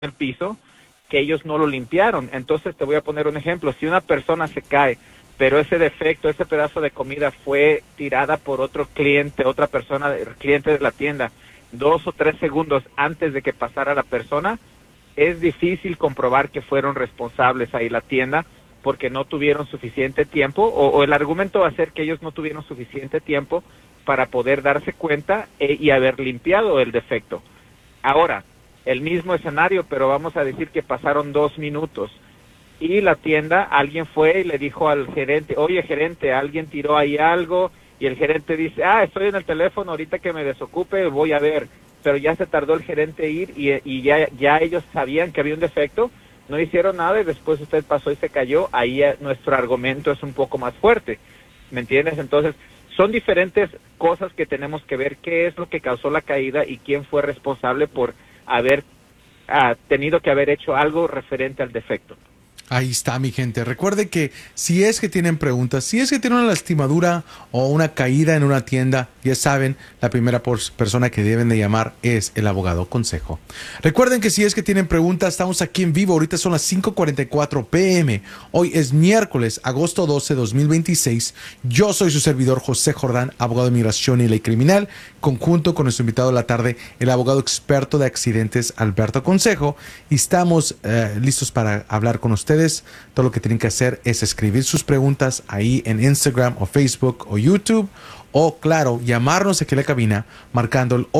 el piso que ellos no lo limpiaron. Entonces te voy a poner un ejemplo. Si una persona se cae, pero ese defecto, ese pedazo de comida fue tirada por otro cliente, otra persona, cliente de la tienda, 2 o 3 segundos antes de que pasara la persona, es difícil comprobar que fueron responsables ahí la tienda porque no tuvieron suficiente tiempo, o el argumento va a ser que ellos no tuvieron suficiente tiempo para poder darse cuenta y haber limpiado el defecto. Ahora, el mismo escenario, pero vamos a decir que pasaron 2 minutos y la tienda, alguien fue y le dijo al gerente, oye gerente, alguien tiró ahí algo, y el gerente dice, estoy en el teléfono, ahorita que me desocupe voy a ver, pero ya se tardó el gerente ir y ya ellos sabían que había un defecto, no hicieron nada y después usted pasó y se cayó, ahí nuestro argumento es un poco más fuerte, ¿me entiendes? Entonces, son diferentes cosas que tenemos que ver, qué es lo que causó la caída y quién fue responsable por haber tenido que haber hecho algo referente al defecto. Ahí está, mi gente. Recuerde que si es que tienen preguntas, si es que tienen una lastimadura o una caída en una tienda, ya saben, la primera persona que deben de llamar es el abogado Consejo. Recuerden que si es que tienen preguntas, estamos aquí en vivo. Ahorita son las 5:44 p.m. Hoy es miércoles, agosto 12, 2026. Yo soy su servidor José Jordán, abogado de inmigración y ley criminal, conjunto con nuestro invitado de la tarde, el abogado experto de accidentes Alberto Consejo. Y estamos listos para hablar con ustedes. Todo lo que tienen que hacer es escribir sus preguntas ahí en Instagram o Facebook o YouTube, o claro, llamarnos aquí a la cabina marcando el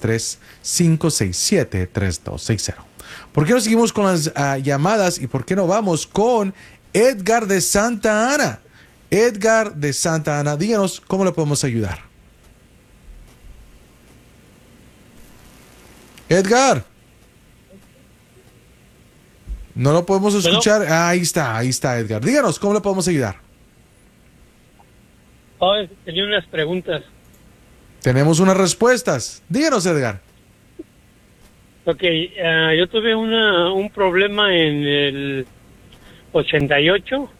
833-567-3260. ¿Por qué no seguimos con las llamadas y por qué no vamos con Edgar de Santa Ana? Edgar de Santa Ana, díganos cómo le podemos ayudar. Edgar. No lo podemos escuchar. ¿Pero? Ahí está Edgar. Díganos, ¿cómo le podemos ayudar? Tenía unas preguntas. Tenemos unas respuestas. Díganos, Edgar. Ok, yo tuve un problema en el 88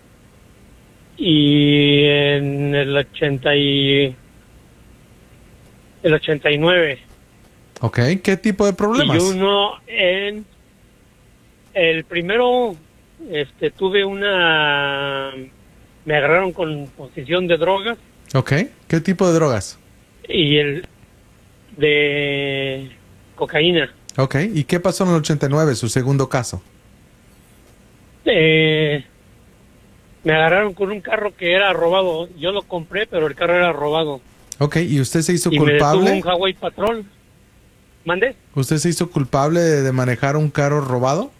y en el 89. Ok, ¿qué tipo de problemas? Y uno en... El primero, tuve me agarraron con posesión de drogas. Ok, ¿qué tipo de drogas? Y el de cocaína. Ok, ¿y qué pasó en el 89, su segundo caso? Me agarraron con un carro que era robado. Yo lo compré, pero el carro era robado. Ok, ¿y usted se hizo y culpable? Me detuvo un Highway Patrol. ¿Mande? ¿Usted se hizo culpable de manejar un carro robado?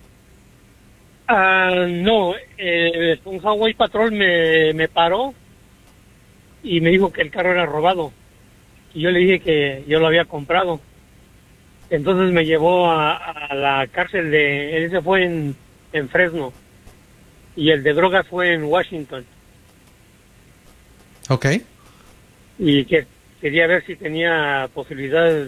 No, un Highway Patrol me paró y me dijo que el carro era robado. Y yo le dije que yo lo había comprado. Entonces me llevó a la cárcel ese fue en Fresno. Y el de drogas fue en Washington. Ok. Y que quería ver si tenía posibilidades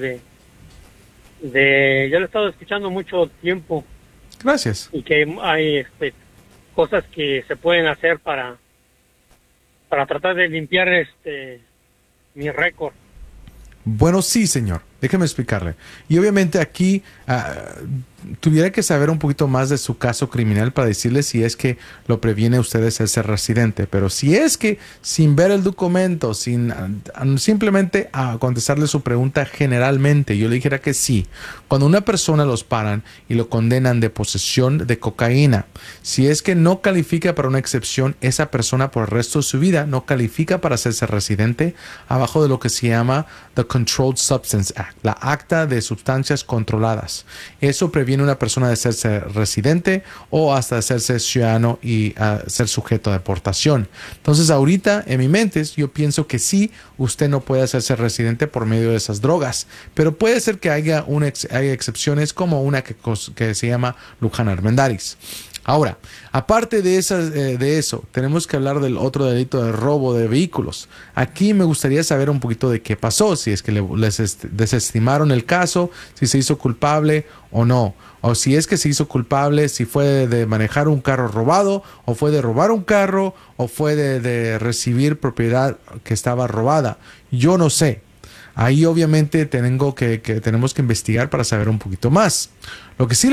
yo lo he estado escuchando mucho tiempo. Gracias. Y que hay cosas que se pueden hacer para tratar de limpiar mi récord. Bueno, sí, señor. Déjeme explicarle. Y obviamente aquí tuviera que saber un poquito más de su caso criminal para decirle si es que lo previene usted de ser residente. Pero si es que sin ver el documento, sin simplemente contestarle su pregunta generalmente, yo le dijera que sí. Cuando una persona los paran y lo condenan de posesión de cocaína, si es que no califica para una excepción, esa persona por el resto de su vida no califica para hacerse residente abajo de lo que se llama the Controlled Substance Act, la acta de sustancias controladas. Eso previene a una persona de hacerse residente o hasta de hacerse ciudadano y ser sujeto a deportación. Entonces ahorita en mi mente yo pienso que sí, usted no puede hacerse residente por medio de esas drogas, pero puede ser que haya excepciones como una que se llama Luján Armendáriz. Ahora, aparte de eso, tenemos que hablar del otro delito de robo de vehículos. Aquí me gustaría saber un poquito de qué pasó, si es que les desestimaron el caso, si se hizo culpable o no, o si es que se hizo culpable, si fue de manejar un carro robado, o fue de robar un carro, o fue de recibir propiedad que estaba robada. Yo no sé. ahí obviamente tenemos que investigar para saber un poquito más. Lo que sí